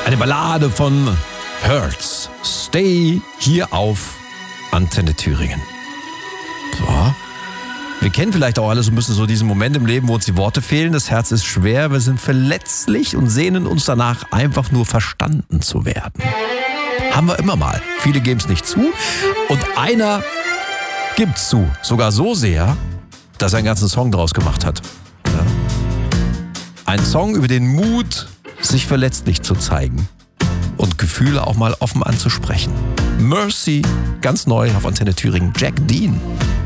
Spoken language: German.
Eine Ballade von Hertz. Stay hier auf Antenne Thüringen. So. Wir kennen vielleicht auch alle so ein bisschen so diesen Moment im Leben, wo uns die Worte fehlen. Das Herz ist schwer, wir sind verletzlich und sehnen uns danach, einfach nur verstanden zu werden. Haben wir immer mal. Viele geben es nicht zu. Und einer gibt es zu. Sogar so sehr, dass er einen ganzen Song draus gemacht hat. Ja. Ein Song über den Mut, sich verletzlich zu zeigen und Gefühle auch mal offen anzusprechen. Mercy, ganz neu auf Antenne Thüringen, Jack Dean.